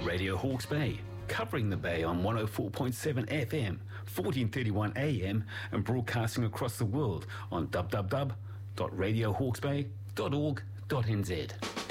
Radio Hawke's Bay, covering the Bay on 104.7 FM, 1431 AM, and broadcasting across the world on www.radiohawksbay.org.nz.